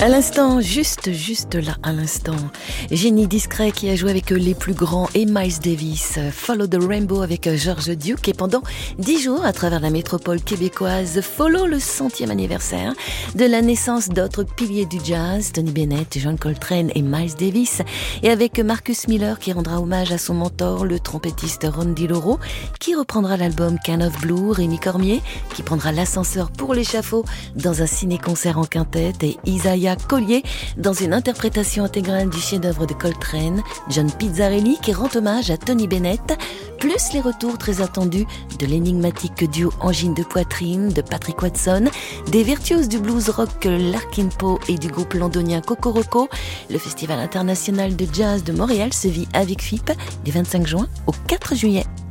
À l'instant, juste là, à l'instant, Génie Discret qui a joué avec les plus grands et Miles Davis, Follow the Rainbow avec George Duke et pendant 10 jours à travers la métropole québécoise, follow le 100e anniversaire de la naissance d'autres piliers du jazz, Tony Bennett, John Coltrane et Miles Davis, et avec Marcus Miller qui rendra hommage à son mentor, le trompettiste Ron DiLoro, qui reprendra l'album Kind of Blue, Rémi Cormier, qui prendra l'ascenseur pour l'échafaud dans un ciné-concert en quintette et Isaiah Collier dans une interprétation intégrale du chef-d'œuvre de Coltrane, John Pizzarelli qui rend hommage à Tony Bennett, plus les retours très attendus de l'énigmatique duo Angine de poitrine de Patrick Watson, des virtuoses du blues rock Larkin Poe et du groupe londonien Cocoroco. Le Festival international de jazz de Montréal se vit avec FIP du 25 juin au 4 juillet.